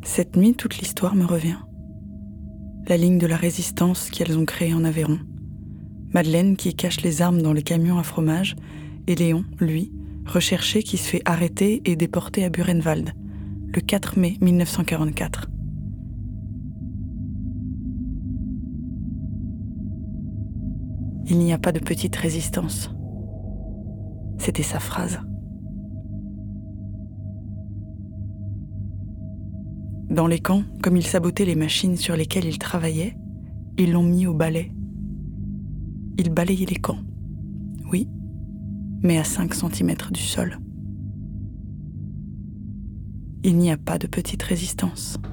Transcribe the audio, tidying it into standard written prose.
Cette nuit, toute l'histoire me revient. La ligne de la résistance qu'elles ont créée en Aveyron. Madeleine qui cache les armes dans les camions à fromage et Léon, lui, recherché qui se fait arrêter et déporter à Buchenwald, le 4 mai 1944. Il n'y a pas de petite résistance. C'était sa phrase. Dans les camps, comme ils sabotaient les machines sur lesquelles ils travaillaient, ils l'ont mis au balai. Ils balayaient les camps. Oui, mais à 5 centimètres du sol. Il n'y a pas de petite résistance.